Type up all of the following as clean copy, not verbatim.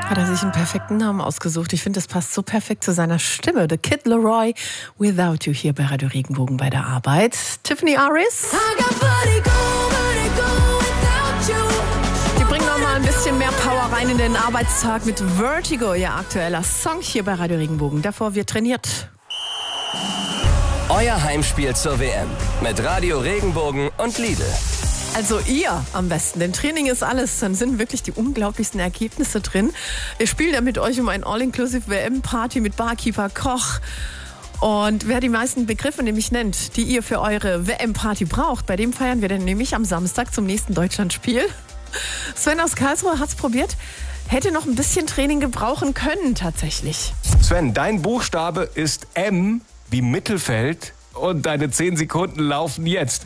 Hat er sich einen perfekten Namen ausgesucht. Ich finde, das passt so perfekt zu seiner Stimme. The Kid Laroi, Without You, hier bei Radio Regenbogen bei der Arbeit. Tiffany Aris. Die bringen noch mal ein bisschen mehr Power rein in den Arbeitstag mit Vertigo, ihr aktueller Song hier bei Radio Regenbogen. Davor wird trainiert. Euer Heimspiel zur WM mit Radio Regenbogen und Lidl. Also ihr am besten, denn Training ist alles. Dann sind wirklich die unglaublichsten Ergebnisse drin. Wir spielen ja mit euch um ein All-Inclusive WM-Party mit Barkeeper, Koch. Und wer die meisten Begriffe nämlich nennt, die ihr für eure WM-Party braucht, bei dem feiern wir dann nämlich am Samstag zum nächsten Deutschlandspiel. Sven aus Karlsruhe hat's probiert. Hätte noch ein bisschen Training gebrauchen können tatsächlich. Sven, dein Buchstabe ist M wie Mittelfeld und deine 10 Sekunden laufen jetzt.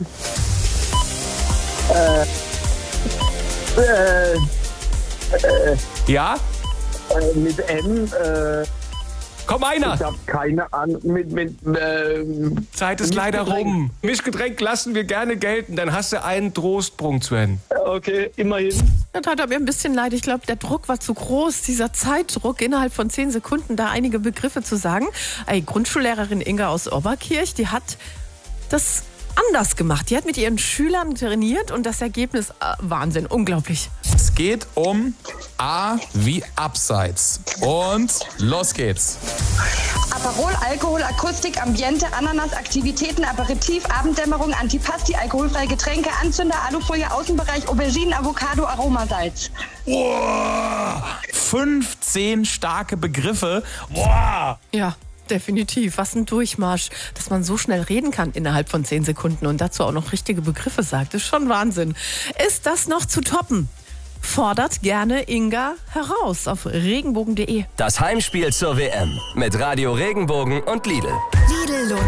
Ja? Mit M, Komm, einer! ich hab keine Ahnung, Zeit ist leider rum. Mischgetränk lassen wir gerne gelten, dann hast du einen Trostpunkt, Sven. okay, immerhin. Das tat mir ein bisschen leid. Ich glaube, der Druck war zu groß, dieser Zeitdruck, innerhalb von 10 Sekunden da einige Begriffe zu sagen. Die Grundschullehrerin Inga aus Oberkirch, die hat das anders gemacht. Die hat mit ihren Schülern trainiert und das Ergebnis, Wahnsinn, unglaublich. Es geht um A wie Abseits. Und los geht's. Aperol, Alkohol, Akustik, Ambiente, Ananas, Aktivitäten, Aperitif, Abenddämmerung, Antipasti, alkoholfreie Getränke, Anzünder, Alufolie, Außenbereich, Auberginen, Avocado, Aromasalz. Boah, 15 starke Begriffe. Boah. Ja, definitiv. Was ein Durchmarsch, dass man so schnell reden kann innerhalb von 10 Sekunden und dazu auch noch richtige Begriffe sagt. Das ist schon Wahnsinn. Ist das noch zu toppen? Fordert gerne Inga heraus auf regenbogen.de. Das Heimspiel zur WM mit Radio Regenbogen und Lidl. Lidl lohnt